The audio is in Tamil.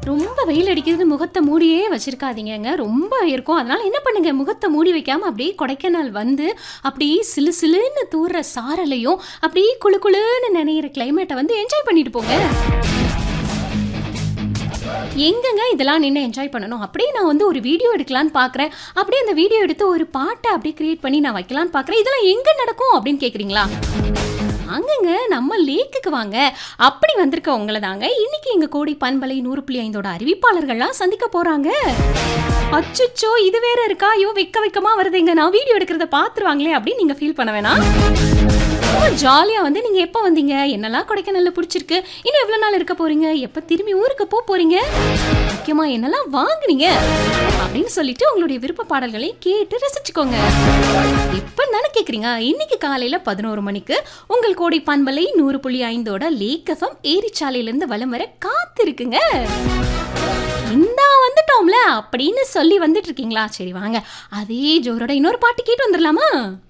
ரொம்ப வெயில் அடிக்குதுன்னு முகத்தை மூடியே வச்சிருக்காதீங்கங்க. ரொம்ப இருக்கும். அதனால என்ன பண்ணுங்க, முகத்தை மூடி வைக்காம அப்படியே கொடைக்கானல் வந்து அப்படியே சிலு சிலுன்னு தூர்ற சாரலையும் அப்படியே குளு குளுன்னு நினைக்கிற கிளைமேட்டை வந்து என்ஜாய் பண்ணிட்டு போங்க. எங்கங்க இதெல்லாம் நின்று என்ஜாய் பண்ணணும். அப்படியே நான் வந்து ஒரு வீடியோ எடுக்கலான்னு பார்க்குறேன். அப்படியே அந்த வீடியோ எடுத்து ஒரு பாட்டை அப்படியே கிரியேட் பண்ணி நான் வைக்கலான்னு பார்க்குறேன். இதெல்லாம் எங்கே நடக்கும் அப்படின்னு கேட்குறீங்களா? அங்கங்க நம்ம லேக்குக்கு வாங்க. அப்படி வந்திருக்க உங்களை தாங்க இன்னைக்கு எங்க கோடி பண்பலை 100.5 அறிவிப்பாளர்கள்லாம் சந்திக்க போறாங்க. அச்சுச்சோ, இது வேற இருக்கா? ஐயோ, வெக்கமா வருதுங்க. நான் வீடியோ எடுக்கிறத பார்த்துருவாங்களே அப்படின்னு நீங்க ஃபீல் பண்ண வேணாம். ஜாலியா வந்து நீங்க எப்போ வந்தீங்க, என்னெல்லாம் கொடைக்கானல்ல பிடிச்சிருக்கு, இன்னும் எவ்வளவு நாள் இருக்க போறீங்க, எப்ப திரும்பி ஊருக்கு போறீங்க, முக்கியமா என்னெல்லாம் வாங்குனீங்க அப்படின்னு சொல்லிட்டு உங்களுடைய விருப்ப பாடல்களை கேட்டு ரசிச்சுக்கோங்க. எப்ப தானே கேக்குறீங்க? இன்னைக்கு காலையில 11 மணிக்கு உங்கள் கோடி பண்பலை 100.5 லேக் எஃப்எம் ஏரிச்சாலையிலிருந்து வலம் வர காத்திருக்குங்க. இந்தா வந்துட்டோம்ல அப்படின்னு சொல்லி வந்துட்டு இருக்கீங்களா? சரி வாங்க, அதே ஜோரோட இன்னொரு பாட்டு கேட்டு வந்துடலாமா?